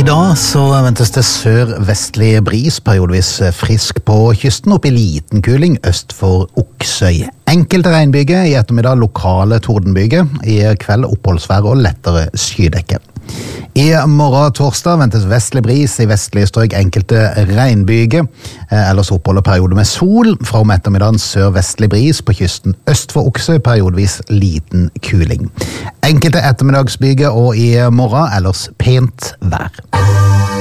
dag så ventes det sør-vestlig bris, periodevis frisk på kysten, opp i liten kuling øst for Oksøy. Enkelte regnbyger, i ettermiddag lokale tordenbyger, i kveld oppholdsvær og lettere skydekke. I morgen torsdag ventes vestlig bris, i vestlige strøk enkelte regnbyger, ellers opphold og periode med sol. Fra om ettermiddagen sør-vestlig bris på kysten øst for Oksøy, periodevis liten kuling. Enkelte ettermiddagsbyger og i morgen ellers pent vær.